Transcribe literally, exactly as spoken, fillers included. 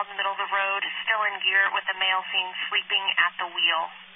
stalled in the middle of the road, still in gear, with the male seen sleeping at the wheel.